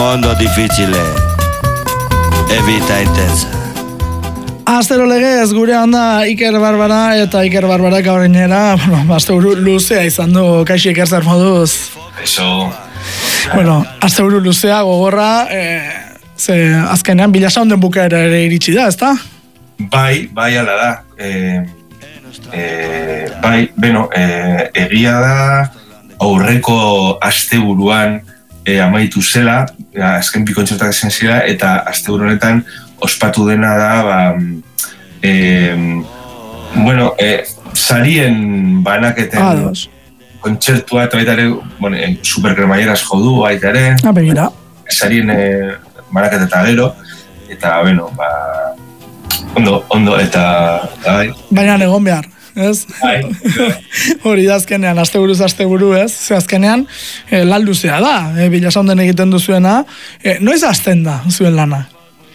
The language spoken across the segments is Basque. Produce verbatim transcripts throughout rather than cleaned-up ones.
mondo difficile e vita intensa. Astero legez gure handa Iker Barbara eta Iker Barbara gaurrenera, bueno, asteburu luzea izan du, kaixo Iker zer moduz. Eso. Bueno, asteburu luzea gogorra, eh, ze azkenean bilasaunden bukaera ere iritsi da, ezta? Bai, bai ala da. Eh, eh, bai, beno, eh, egia da aurreko asteburuan eh, amaitu zela, azken bi kontzertak zen zela, eta asteburu honetan ospatu dena da, ba, eh, bueno, eh, sarien banaketen ah, kontzertua, eta baita ere, bueno, eh, superkremaieraz jodu, baita ere, ah, begira. Sarien eh, banaketa eta gero, eta, bueno, ba, ondo, ondo, eta, bai. Baina egon behar, ez? Bai. Hori da azkenean, asteburuz asteburu, ez? Ze azkenean, eh, lan luzea da, eh, bilasaunden egiten duzuena, eh, noiz hasten da zuen lana?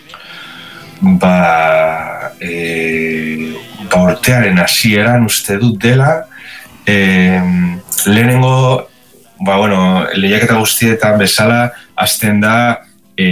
Ba, e, ba urtearen hasieran uste dut dela, e, lehenengo, ba, bueno, lehiaketa guztietan bezala, hasten da, e,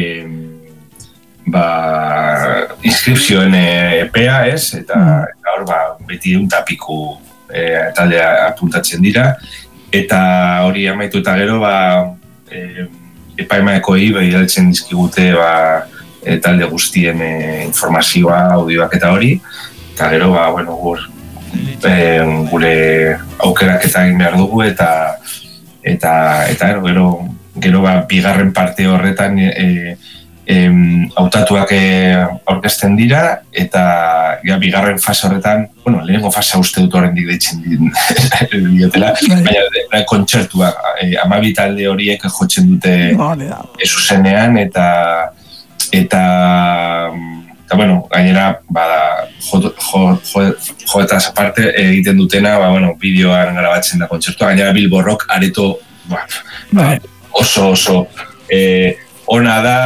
ba, inskripzioen epea, ez? Eta, eta hor, ba, beti un tapiku e, taldea apuntatzen dira, eta hori amaitu eta gero, ba, e, epaimaekoi behidaltzen dizkigute, ba, E, talde guztien e, informazioa, audioak eta hori, eta gero, ba, bueno, gur, e, gure aukerak eta egin behar dugu, eta eta, eta gero, gero ba, bigarren parte horretan e, e, hautatuak e, aurkezten dira, eta ja, bigarren fase horretan, bueno, lehenengo fase uste dut horrendik deitzen diotela, baina kontzertuak, e, amabi talde horiek jotzen dute ezuzenean, eta eta eta bueno, gainera bada jo jo jo jo eta aparte egiten dutena, ba bueno, bideoan grabatzen da kontzertua, gainera Bilborrok areto ba, ba, oso oso eh ona da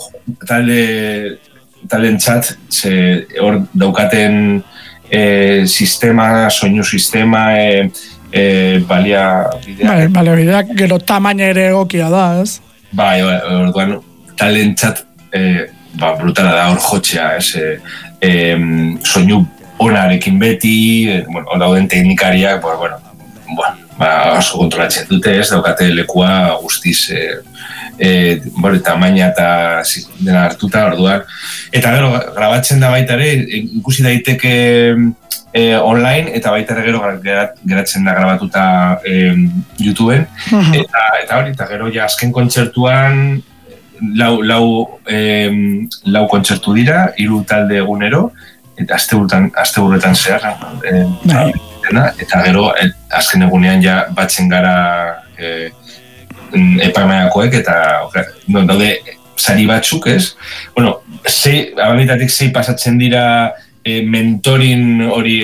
talde talentzat, ze hor daukaten eh sistema, soinu sistema eh eh balia bidea. Bai, balia bideak gero tamaina ere egokia da, ez? Bai, orduan talentzat Eh, ba, brutala da hor jotzea, ez, eh, eh, soinu onarekin beti, eh, bueno, dauden teknikariak, pues, bueno, bueno, ba, oso kontrolatzen dute, ez, daukate lekua guztiz, eh, eh, bueno, tamaina eta dena hartuta, orduan, eta gero, grabatzen da baita ere, ikusi daiteke eh, online, eta baita ere gero geratzen da grabatuta eh, YouTubeen, eta, eta hori, eta gero ja azken kontzertuan, lau, lau, eh, lau kontzertu dira, hiru talde egunero, eta asteburutan, asteburuetan zehar, eh, eta gero et, azken egunean ja batzen gara eh, epaimaekoek, eta no, daude sari batzuk, ez? Bueno, sei, abamitatik sei pasatzen dira eh, mentorin hori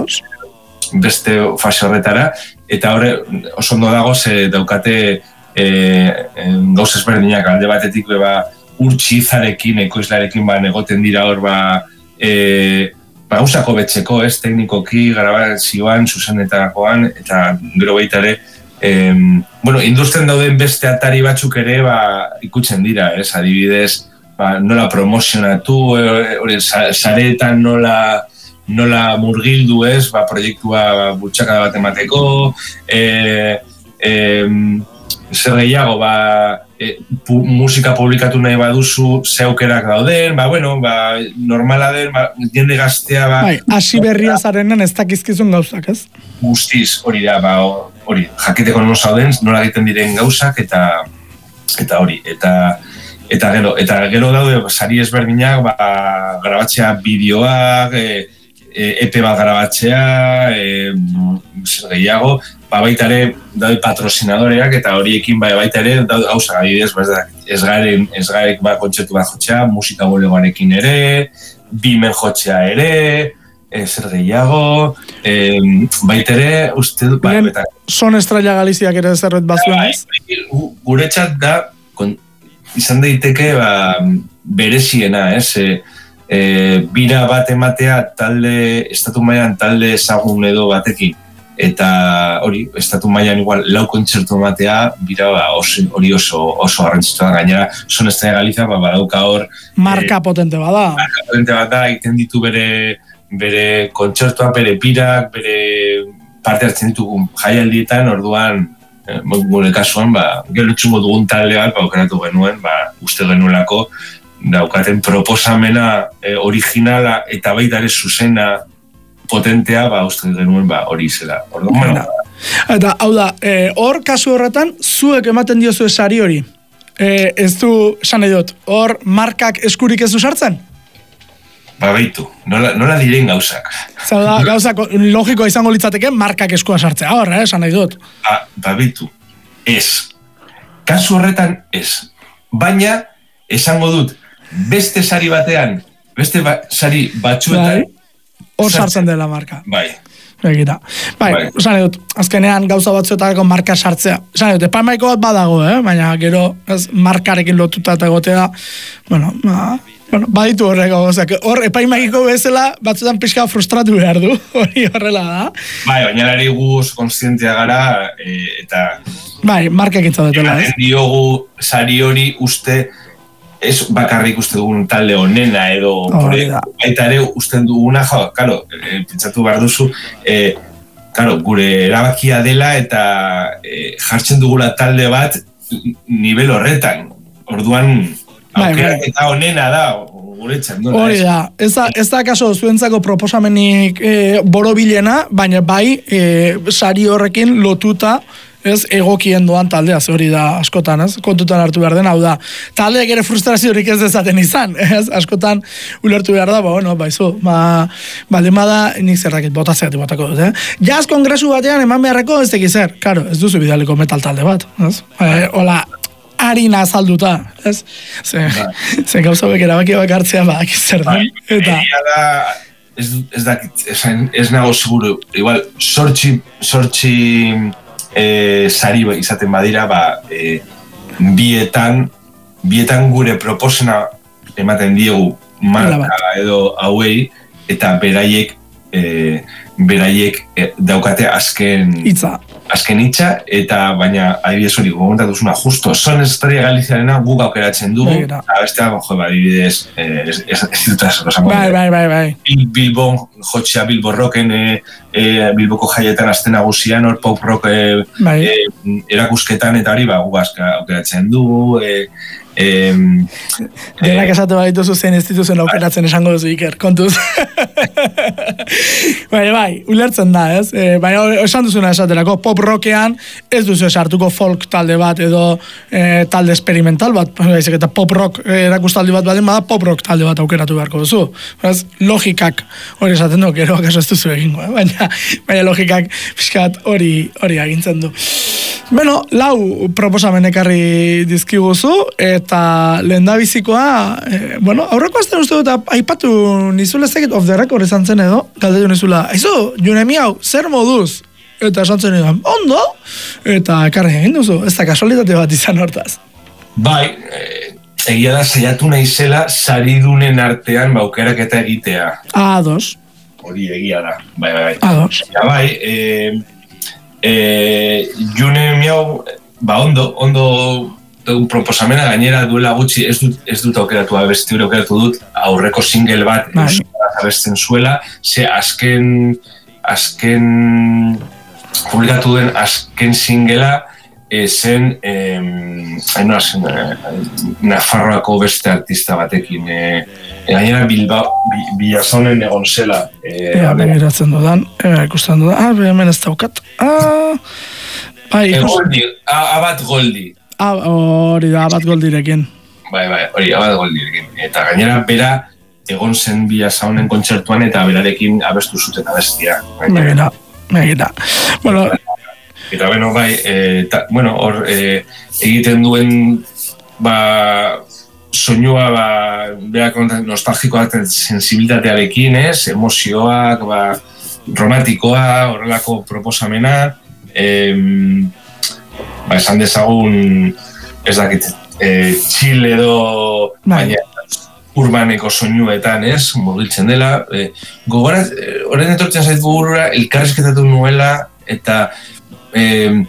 beste fase horretara, eta horre oso ondo dago ze daukate E, gauz ezberdinak alde batetik beba urtsizarekin, ekoizlarekin ba, negoten dira hor ba, e, ba gauzako betzeko, ez, teknikoki, grabazioan, zuzenetakoan, eta gero baita ere, e, bueno, industrian dauden beste atari batzuk ere ba, ikutzen dira, ez, adibidez, ba, nola promozionatu, hori, saretan nola nola murgildu, ez, ba, proiektua ba, bultzakada bat emateko, e, e, zer gehiago, ba, e, pu, musika publikatu nahi baduzu, ze aukerak dauden, ba, bueno, ba, normala den, ba, jende gaztea, ba... Bai, hasi berria zarenen ez dakizkizun gauzak, ez? Guztiz, hori da, ba, hori, jakiteko non zauden, nola egiten diren gauzak, eta eta hori, eta eta gero, eta gero daude, sari ezberdinak, ba, grabatzea bideoak, e, E P bat grabatzea, e, zer gehiago, ba, baita ere daude patrocinadoreak, eta horiekin ba, baita ere daude hauza gaidez, ba, ez garen, ez garek ba, kontzertu bat jotzea, musika bolegoarekin ere, bimen jotzea ere, e, zer gehiago, e, baita ere, uste dut, ba, eta... Son Estrella Galiziak ere zerbait bazuen, ez? Ba, guretzat da, kon, izan daiteke, ba, bereziena, ez, e, E, bira bat ematea talde, estatu mailan talde ezagun edo batekin, eta hori, estatu mailan igual lau kontzertu ematea, bira ba, hori oso, oso garrantzitsua da, gainera, Son Estrella Galicia, ba, badauka hor... Marka eh, potente bada. Marka potente bada, egiten ditu bere, bere kontzertua, bere pirak, bere parte hartzen ditugu jaialdietan, orduan, eh, gure kasuan, ba, gero txungo dugun talde bat, ba, aukeratu genuen, ba, uste genuelako, daukaten proposamena eh, originala eta baita ere zuzena potentea, ba, uste genuen, ba, hori zela. Orduan, bueno, eta, hau da, hor, e, kasu horretan, zuek ematen diozu sari hori. E, ez du, esan nahi dut, hor, markak eskurik ez du sartzen? Ba, behitu, nola, nola diren gauzak. Zer da, gauzak logikoa izango litzateke markak eskua sartzea, hor, eh, esan nahi dut. Ba, ba behitu, ez. Kasu horretan, ez. Baina, esango dut, beste sari batean, beste ba, sari batzuetan, bai. Hor sartzen dela marka. Bai. Egira. Bai, bai. Esan dut, azkenean gauza batzuetako marka sartzea. Esan dut, epaimaiko bat badago, eh? Baina gero ez, markarekin lotuta eta egotea, bueno, ba, bueno, baditu horreko, ozak, hor epaimaiko bezala batzuetan pixka frustratu behar du, hori horrela da. Bai, baina lari guz konstientia gara, e, eta... Bai, markekin zaudetela, ez? Diogu sari hori uste... Ez bakarrik uste dugun talde honena edo oh, baita ere uste duguna, jo, karo, e, pentsatu behar duzu, e, karo, gure erabakia dela eta e, jartzen dugula talde bat nivel horretan. Orduan, aukerak eta honena da, gure txandona. Hori da, ez da, ez da kaso zuentzako proposamenik e, borobilena, baina bai, e, sari horrekin lotuta, ez, egokien doan taldea, hori da askotan, ez, kontutan hartu behar den, hau da, taldeak ere frustraziorik ez dezaten izan, ez, askotan ulertu behar da, ba, bueno, baizu, ba, baldin bada, nik zerrakit botazioatik botako dut, eh? Jazz kongresu batean eman beharreko ez tekiz zer, karo, ez duzu bidaliko metal talde bat, ez, e, hola, harina azalduta, ez, ze, ze gauza bek erabaki bakartzea, ba, zer den, eta... Ez, ez dakit, ez, ez nago seguru, igual, sortxi, sortxi... E, sari izaten badira, ba, e, bietan, bietan gure proposena ematen diegu marka edo hauei, eta beraiek, e, beraiek e, daukate azken hitza. Azken hitza, eta baina adibidez hori gomentatuzuna, justo, Son Estrella Galiziarena guk aukeratzen dugu, eta bestea, jo, ba, adibidez, ez dut azero zango. Bai, bai, bai, bai. Bilbon, jotxea Bilbo Rocken, e, e, Bilboko jaietan azten nagusian, hor pop rock e, bai. e, erakusketan, eta hori, ba, guk aukeratzen dugu, e, Eh, Denak esate badituzu zen instituzioen aukeratzen esango duzu, Iker, kontuz. Bai, bai, ulertzen da, ez? E, bai, esan duzuna esaterako, pop rockean ez duzu esartuko folk talde bat edo e, talde experimental bat, baizik eta pop rock erakustaldi bat baden bada pop rock talde bat aukeratu beharko duzu. Ez, logikak hori esaten du, gero akaso ez duzu egingo, eh? baina, baina logikak pixkat hori hori agintzen du. Bueno, lau proposamen ekarri dizkiguzu, eta lehendabizikoa, eh, bueno, aurreko azten uste dut, aipatu nizula zekit off the record izan zen edo, galdetu nizula, aizu, Junemi hau, zer moduz? Eta esan zen edo, ondo? Eta ekarri egin duzu, ez da kasualitate bat izan hortaz. Bai, eh, egia da saiatu naizela saridunen artean baukerak eta egitea. Ados. Hori egia da, bai, bai, bai. Ados. Ja, bai, eh, Eh, June miau, ba ondo, ondo un proposamena gainera duela gutxi ez dut, ez dut aukeratu abesti hori aukeratu dut aurreko single bat abesten zuela, ze azken azken publikatu den azken singlea e, zen eh, hainua zen eh, Nafarroako beste artista batekin eh, gainera Bilbao Bilazonen egon zela eh, ea, begiratzen dudan, ea, ikusten dudan, ah, hemen ez daukat ah, bai, e, Goldi, Abat Goldi ah, hori da, Abat Goldirekin bai, bai, hori, Abat Goldirekin eta gainera bera egon zen Bilazonen kontzertuan eta berarekin abestu zuten abestia begira, begira bueno, eta beno, bai, e, ta, bueno, hor e, egiten duen ba soinua ba, berak nostalgikoa sensibilitatearekin, ez, emozioak, ba, romantikoa, horrelako proposamena, em, ba, esan dezagun, ez dakit, e, chill edo, baina, urbaneko soinuetan, ez, murgiltzen dela, e, gogoraz, horren etortzen zait burura, elkarrezketatu nuela, eta eh,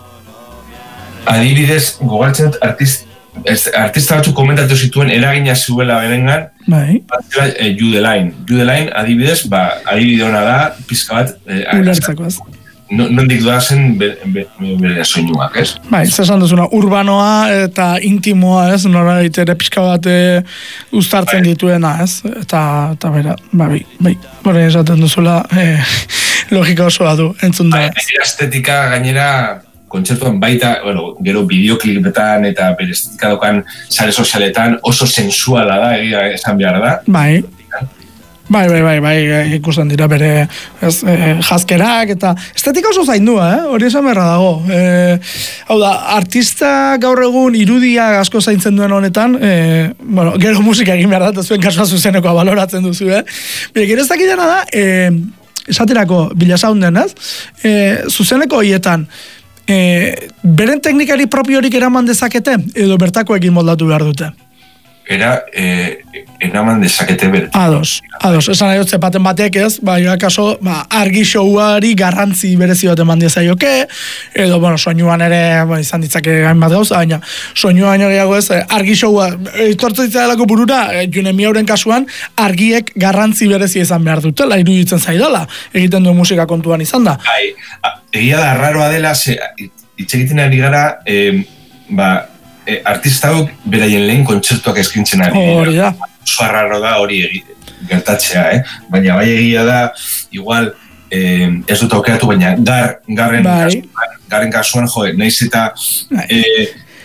adibidez, gogartzen dut artist, artista batzuk komentatu zituen eragina zuela berengan, bai. eh, Jude Line. Jude Line, adibidez, ba, adibide hona da, pizka bat, eh, ulertzakoaz. nondik doazen bere soinuak, ez? Bai, zesan duzuna, urbanoa eta intimoa, ez? Nora ere pixka bat e, uztartzen bai. Dituena, ez? Eta, eta bera, bai, bai, bora esaten duzula, e, logika osoa du, entzun da. Bai, estetika gainera, kontzertuan baita, bueno, gero bideoklipetan eta bere estetika dokan sare sozialetan oso sensuala da, egia esan behar da. Bai. Bai, bai, bai, bai, ikusten dira bere ez, e, jazkerak eta estetika oso zaindua, eh? Hori esan beharra dago. E, hau da, artista gaur egun irudia asko zaintzen duen honetan, e, bueno, gero musika egin behar da, eta zuen kasua zuzenekoa baloratzen duzu, eh? Bire, gero ez dakitena da, e, esaterako bilasaunden, ez? E, zuzeneko hoietan, e, beren teknikari propiorik eraman dezakete, edo bertakoekin moldatu behar dute? Era, eh, eraman dezakete bere. Ados, ados. Esan nahi dut zepaten batek ez, ba, akaso, ba, argi showari garrantzi berezi bat eman diezaioke, edo, bueno, soinuan ere, ba, izan ditzake hainbat gauza, baina soinuan ere gehiago ez, argi showa, etortzen ditzadelako burura, e, June Miauren kasuan, argiek garrantzi berezi izan behar dutela, iruditzen zaidala, egiten duen musika kontuan izan da. Bai, egia da, raroa dela, ze, itxegiten ari gara, eh, ba, E, artista hau beraien lehen kontzertuak eskintzen ari. Hori da. Oso arraro da hori gertatzea, eh? Baina bai egia da, igual, eh, ez dut aukeratu, baina gar, garren, bai. kasuan, garren kasuan, jo, nahiz eta eh,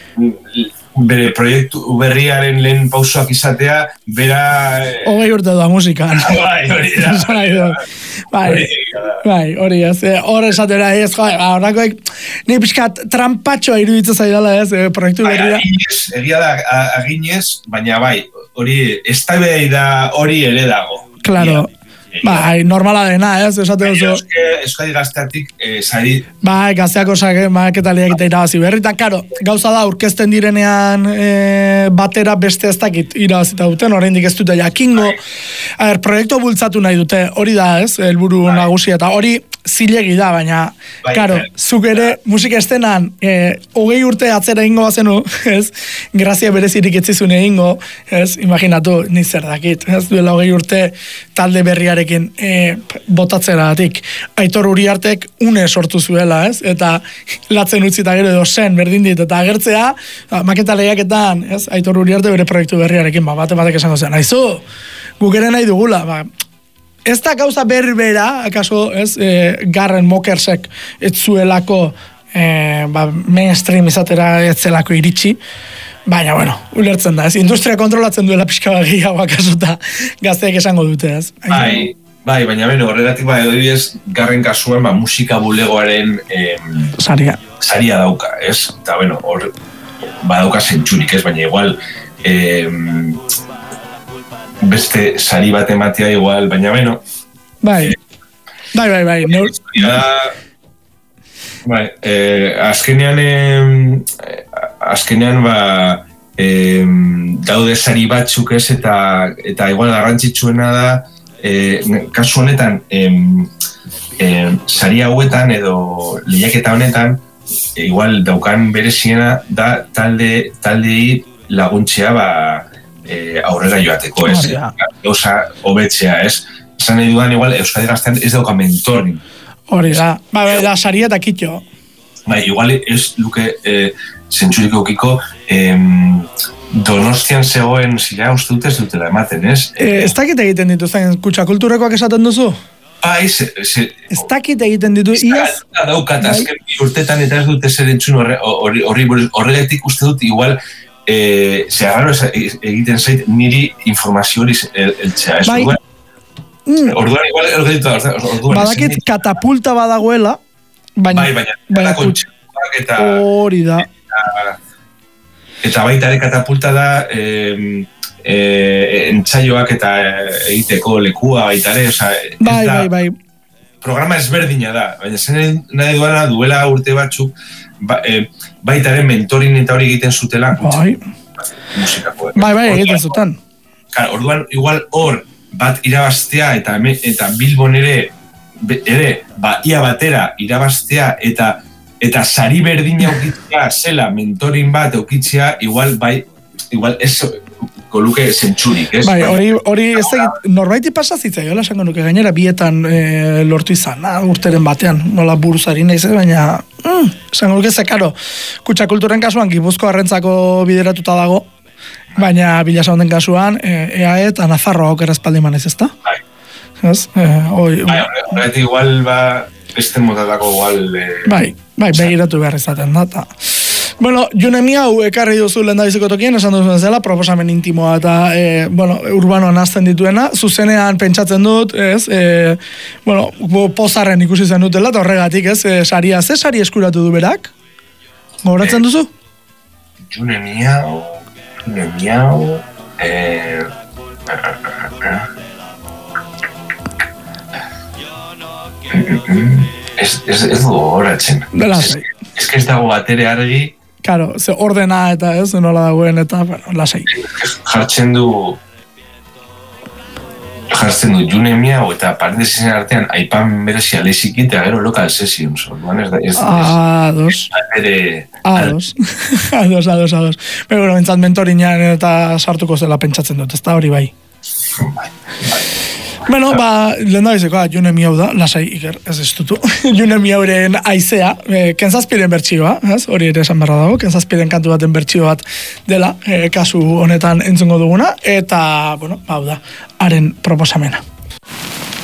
bere proiektu berriaren lehen pausoak izatea, bera... Eh, Hogei urte da musika. Bai, hori da. Bai, bai, hori ez, hor esatera ez, jo, horrakoek, ni pixkat trampatxoa iruditzen zaidala ez, e, proiektu berria. Bai, egia da, aginez, baina bai, hori, ez da hori ere dago. Claro. Bai, normala dena, ez, esaten duzu. Euskadi gazteatik, eh, zari... Bai, gazteako sake, maketaliak eta irabazi berri, eta karo, gauza da, aurkezten direnean e, batera beste ez dakit irabazita duten, oraindik ez dute jakingo. A ber, proiektu bultzatu nahi dute, hori da, ez, helburu nagusia, eta hori zilegi da, baina, bai, karo, bai, zuk ere musika estenan, e, hogei urte atzera ingo bazenu, ez, grazia berezirik etzizun egingo, ez, imaginatu, ni zer dakit, ez, duela hogei urte talde berriarekin e, botatzeratik. Aitor Uriartek une sortu zuela, ez, eta latzen utzi eta gero edo zen, berdin dit, eta agertzea, maketa lehiaketan, ez, Aitor Uriarte bere proiektu berriarekin, ba, bate batek esango zen, aizu, guk ere nahi dugula, ba, ez da gauza berbera, akaso, ez, e, garren mokersek ez zuelako e, ba, mainstream izatera ez zelako iritsi, baina, bueno, ulertzen da, ez, industria kontrolatzen duela pixka bat gehiago akaso eta gazteek esango dute, ez. Bai, bai, baina beno, horregatik bai, odibidez, garren kasuan, ba, musika bulegoaren em, saria. saria dauka, ez, eta, bueno, hor, badauka zentsurik, ez, baina igual, em, beste sari bat ematea igual, baina beno. Bai, eh, bai, bai, bai. Neur... Da, bai, eh, azkenean, eh, azkenean, ba, eh, daude sari batzuk ez, eta, eta igual garrantzitsuena da, eh, kasu honetan, eh, eh, sari hauetan edo lehiaketa honetan, eh, igual daukan bereziena da talde, taldei laguntzea, ba, E, aurrera joateko, ez? Gauza hobetzea, ez? Esan nahi dudan, igual, Euskadi gaztean ez dauka mentorin. Hori da, ba, da, saria eta kitxo. Bai, igual ez luke e, zentsurik eukiko em, Donostian zegoen zila uste dut ez dutela ematen, ez? E, ez dakit egiten dituzten kutsakulturekoak esaten duzu? Bai, ze... ze ez dakit egiten ditu, iaz? Daukat, azken bi urtetan eta ez dute zer entzun horregatik uste dut, igual... Eh, ze agarro egiten zait niri informazio hori eltzea, ez? Bai. Orduan, orduan igual ergeditu da, orduan... Badakit katapulta badagoela, baina... Bai, baina, baina kontxetuak eta... Hori da. Eta, eta baita ere katapulta da eh, eh, entzaioak eta egiteko lekua baita ere, oza... Bai, da, bai, bai. Programa ezberdina da, baina zen nahi duana duela urte batzuk, ba, eh, baita ere mentorin eta hori egiten zutela. Bai, musikako. Bai, bai, egiten zuten. Orduan, igual hor bat irabaztea eta, eta Bilbon ere be, ere, ba, ia batera irabaztea eta eta sari berdina ukitzea zela mentorin bat eukitzea, igual bai, igual ez koluke zentsurik, ez? Bai, hori, hori ez egit, norbaiti pasazitza, jola esango nuke gainera, bietan e, lortu izan, na, urteren batean, nola buruzari nahiz, baina, mm, esango nuke ze, karo, kutsa kulturen kasuan, Gipuzko arrentzako bideratuta dago, baina Bilasaunden kasuan, e, E A E eta Nafarroa okera espaldi manez, ezta? Bai. Ez? E, oi, bai, horretik igual, ba, beste motatako igual... E, bai, bai, begiratu behar izaten da, eta... Bueno, Junemi hau ekarri duzu lehendabiziko tokien, esan duzuen zela, proposamen intimoa eta, e, bueno, urbanoan azten dituena, zuzenean pentsatzen dut, ez, e, bueno, pozarren ikusi zen dutela, eta horregatik, ez, e, saria, ze sari eskuratu du berak? Gogoratzen duzu? Junemi hau, Junemi hau, eh... Ez, ez, ez du gogoratzen. Ez, ez que ez dago batere argi. Claro, ze ordena eta ez, nola dagoen eta, bueno, lasai. Jartzen du, jartzen du Junemia eta parentesisen artean aipan berezia lezikit eta gero local sessions. Ez da, ez, ados. Batere... Ados. Ados, ados, ados. Pero, bueno, entzat mentorinan eta sartuko zela pentsatzen dut, ez da hori bai. Bai, bai. Bueno, ba, lehen da bizeko, ah, Junemi hau da, lasai, Iker, ez ez dutu. Junemi hauren aizea, eh, Kenzazpiren bertsioa, ez? Hori ere esan berra dago, Kenzazpiren kantu baten bertsio bat dela, eh, kasu honetan entzungo duguna, eta, bueno, hau da, haren proposamena.